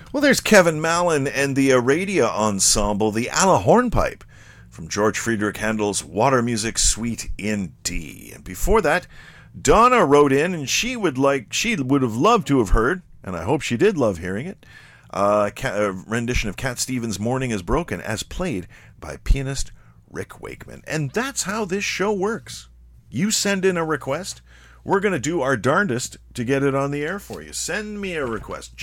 Well, there's Kevin Mallon and the Aradia Ensemble, the Alla Hornpipe, from George Friedrich Handel's Water Music Suite in D. And before that, Donna wrote in, and she would have loved to have heard, and I hope she did love hearing it, a rendition of Cat Stevens' Morning is Broken, as played by pianist Rick Wakeman. And that's how this show works. You send in a request, we're going to do our darndest to get it on the air for you. Send me a request,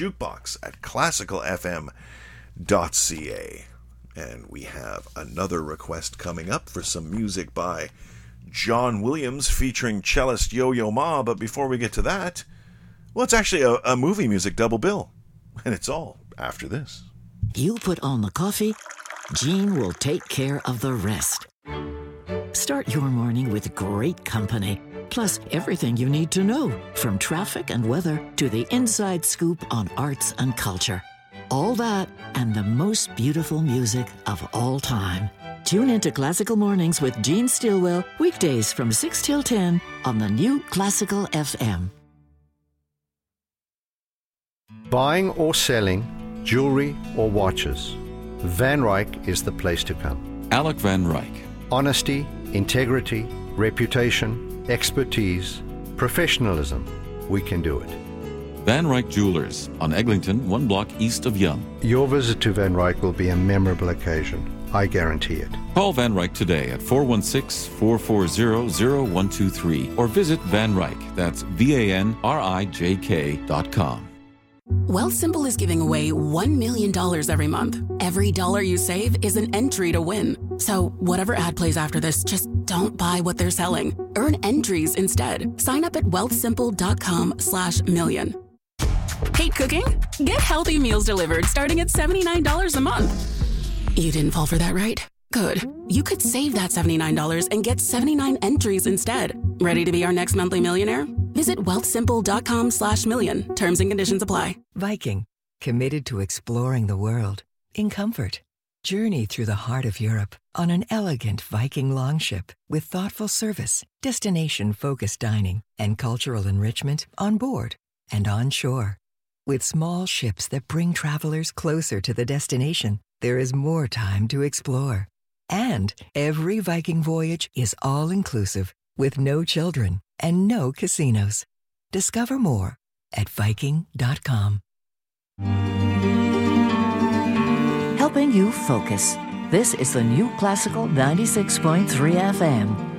jukebox@classicalfm.ca. And we have another request coming up for some music by John Williams featuring cellist Yo-Yo Ma. But before we get to that, well, it's actually a movie music double bill. And it's all after this. You put on the coffee, Gene will take care of the rest. Start your morning with great company. Plus, everything you need to know, from traffic and weather to the inside scoop on arts and culture. All that and the most beautiful music of all time. Tune into Classical Mornings with Gene Stillwell, weekdays from 6 till 10 on the new Classical FM. Buying or selling jewelry or watches, Van Ryck is the place to come. Alec Van Ryck. Honesty, integrity, reputation, expertise, professionalism. We can do it. Van Ryck Jewelers on Eglinton, 1 block east of Yonge. Your visit to Van Ryck will be a memorable occasion. I guarantee it. Call Van Ryck today at 416-440-0123 or visit Van Ryck. That's VANRIJK.com. Wealthsimple is giving away $1 million every month. Every dollar you save is an entry to win. So whatever ad plays after this, just don't buy what they're selling. Earn entries instead. Sign up at wealthsimple.com/million. Hate cooking? Get healthy meals delivered starting at $79 a month. You didn't fall for that, right? Good. You could save that $79 and get 79 entries instead. Ready to be our next monthly millionaire? Visit wealthsimple.com/million. Terms and conditions apply. Viking, committed to exploring the world in comfort. Journey through the heart of Europe on an elegant Viking longship with thoughtful service, destination-focused dining, and cultural enrichment on board and on shore. With small ships that bring travelers closer to the destination, there is more time to explore. And every Viking voyage is all-inclusive with no children and no casinos. Discover more at Viking.com. Helping you focus. This is the new Classical 96.3 FM.